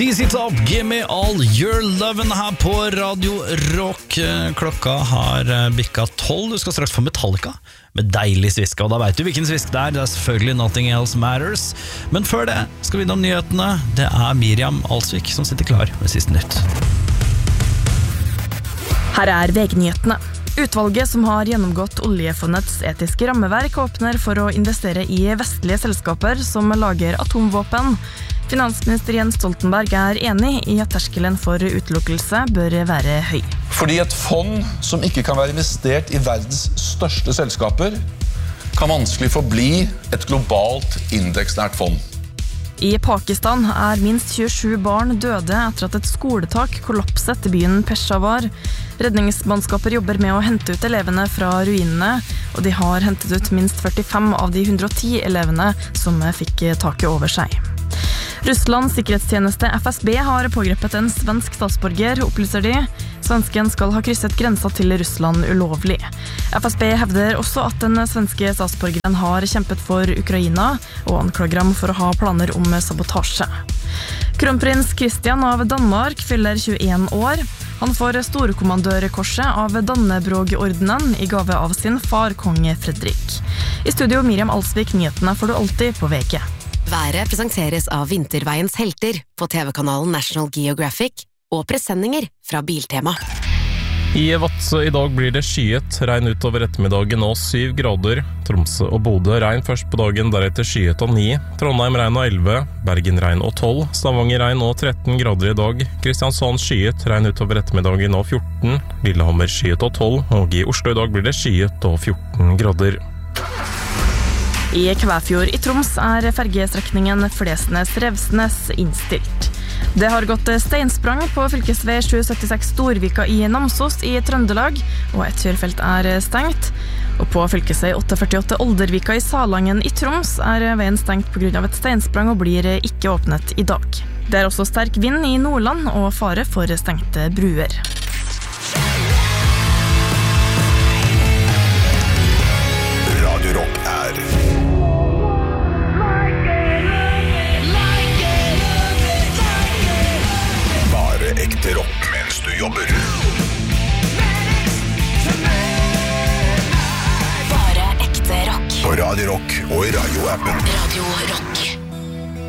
Easy Top, give me all your lovin' her på Radio Rock. Klokka har bikka 12. Du skal straks få Metallica med deilig svisk, og da vet du hvilken svisk det er. Det er selvfølgelig Nothing Else Matters. Men før det skal vi innom nyhetene. Det er Miriam Alsvik som sitter klar med siste nytt. Her er VG-nyhetene. Utvalget som har gjennomgått oljefondets etiske rammeverk åpner for å investere i vestlige selskaper som lager atomvåpen. Finansminister Jens Stoltenberg er enig i at terskelen for utelukkelse bør være høy. Fordi et fond som ikke kan være investert i verdens største selskaper, kan vanskelig forbli et globalt indeksnært fond. I Pakistan er minst 27 barn døde etter at et skoletak kollapset i byen Peshawar. Redningsmannskaper jobber med å hente ut elevene fra ruinene, og de har hentet ut minst 45 av de 110 elevene som fikk taket over seg. Russlands sikkerhetstjeneste FSB har pågrepet en svensk statsborger, opplyser de. Svensken skal ha krysset grensa til Russland ulovlig. FSB hevder også at den svenske statsborgeren har kjempet for Ukraina, og anklager ham for å ha planer om sabotasje. Kronprins Christian av Danmark fyller 21 år. Han får storkommandørkorset av Dannebrog-ordenen i gave av sin far, kong Fredrik. I studio Miriam Alsvik, nyhetene får du alltid på VG. Været presenteres av Vinterveiens helter på TV-kanalen National Geographic og presenninger fra Biltema. I Vadsø i dag blir det skyet, regn utover ettermiddagen og 7 grader. Tromsø og Bodø regn først på dagen, deretter skyet og 9. Trondheim regn og 11, Bergen regn og 12, Stavanger regn og 13 grader i dag. Kristiansand skyet, regn utover ettermiddagen og 14, Lillehammer skyet og 12, og i Oslo i dag blir det skyet og 14 grader. I Kvæfjord i Troms er fergestrekningen Flesnes-Revsnes innstilt. Det har gått steinsprang på fylkesvei 776 Storvika i Namsos i Trøndelag, og et kjørefelt er stengt. Og på fylkesvei 848 Oldervika i Salangen i Troms er veien stengt på grunn av et steinsprang og blir ikke åpnet i dag. Det er også sterk vind i Nordland og fare for stengte bruer. Radio Rock er ekte rock mens du jobber. Bare ekte rock. På Radio Rock og i radioappen. Radio Rock.